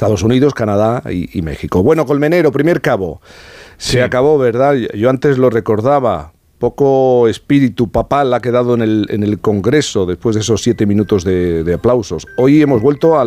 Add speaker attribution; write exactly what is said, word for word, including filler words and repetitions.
Speaker 1: Estados Unidos, Canadá y, y México. Bueno, Colmenero, primer cabo. Se
Speaker 2: Sí.
Speaker 1: acabó, ¿verdad? Yo antes lo recordaba. Poco espíritu papal ha quedado en el, en el Congreso después de esos siete minutos de, de aplausos. Hoy hemos vuelto a